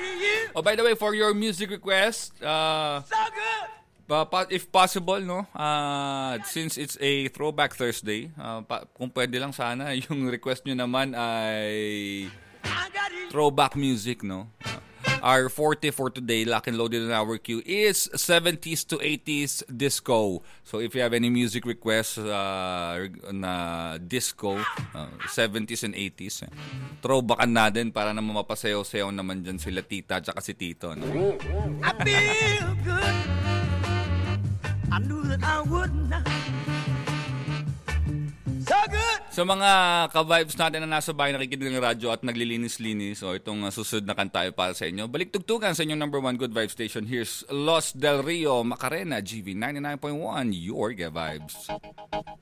Oh, by the way, for your music request, if possible, no, since it's a Throwback Thursday, kung pwede lang sana, yung request nyo naman ay throwback music, no? Our forte for today, lock and loaded in our queue, is 70s to 80s disco. So if you have any music requests na disco, 70s and 80s, throwbackan natin para naman mapasayaw-sayaw naman dyan sila tita at si tito. No? I feel good. I knew that I would not. So good. Sa mga ka-vibes natin na nasa bahay nakikinig ng radyo at naglilinis-linis, o itong susunod na kanta ay para sa inyo. Balik tugtugan sa inyong number one good vibe station. Here's Los Del Rio, Macarena, GV 99.1, your Good Vibes.